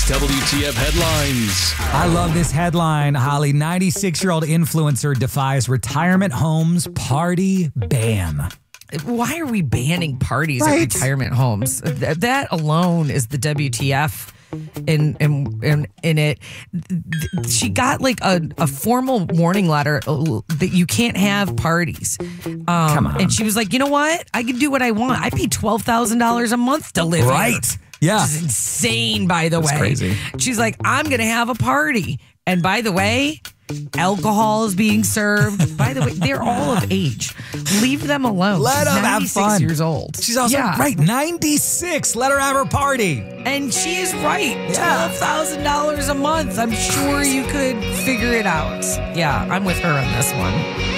WTF headlines. I love this headline, Holly. 96-year-old influencer defies retirement homes party ban. Why are we banning parties at retirement homes? That alone is the WTF in it. She got like a formal warning letter that you can't have parties. Come on. And she was like, you know what? I can do what I want. I pay $12,000 a month to live Right. here. Yeah. Which is insane, by the way. Crazy. She's like, I'm going to have a party. And by the way, alcohol is being served. By the way, they're all of age. Leave them alone. Let She's them have 96 fun. years old. She's also right. 96. Let her have her party. And she is right. $12,000 a month. I'm sure you could figure it out. Yeah, I'm with her on this one.